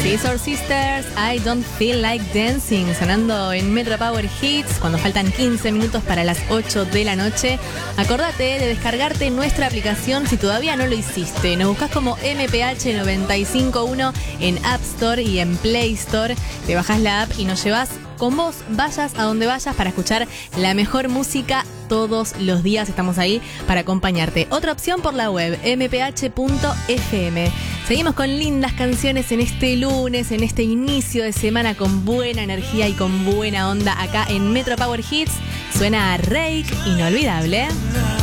Scissor Sisters, I Don't Feel Like Dancing, sonando en Metro Power Hits cuando faltan 15 minutos para las 8 de la noche. Acordate de descargarte nuestra aplicación si todavía no lo hiciste. Nos buscas como MPH 951 en App Store y en Play Store. Te bajás la app y nos llevas con vos, vayas a donde vayas, para escuchar la mejor música todos los días. Estamos ahí para acompañarte. Otra opción por la web, mph.fm. Seguimos con lindas canciones en este lunes, en este inicio de semana con buena energía y con buena onda acá en Metro Power Hits. Suena Rake, inolvidable.